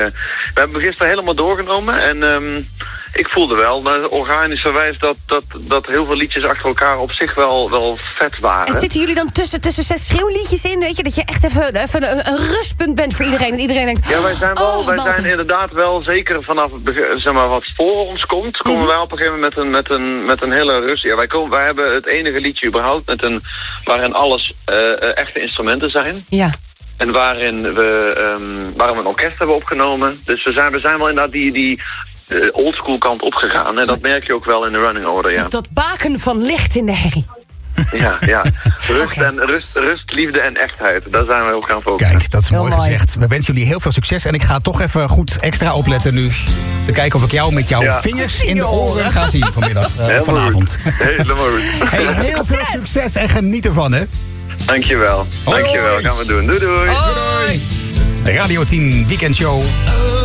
We hebben gisteren helemaal doorgenomen en ik voelde wel organischerwijs dat heel veel liedjes achter elkaar op zich wel vet waren. En zitten jullie dan tussen 6 schreeuwliedjes in, weet je? Dat je echt even een rustpunt bent voor iedereen. Dat iedereen denkt, ja, wij zijn inderdaad wel, zeker vanaf het begin, zeg maar, wat voor ons komt, komen wij op een gegeven moment met een hele rust. Ja, wij hebben het enige liedje überhaupt waarin alles echte instrumenten zijn. Ja. En waarin we een orkest hebben opgenomen. Dus we zijn wel inderdaad die oldschool kant opgegaan. En dat merk je ook wel in de running order, ja. Dat baken van licht in de herrie. Ja. Rust, liefde en echtheid. Daar zijn we ook gaan focussen. Kijk, dat is mooi gezegd. We wensen jullie heel veel succes. En ik ga toch even goed extra opletten nu. Te kijken of ik jou met jouw vingers in de oren ga zien vanmiddag. Vanavond. Helemaal goed. Heel veel succes en geniet ervan, hè. Dankjewel. Gaan we doen. Doei. Radio 10 Weekendshow.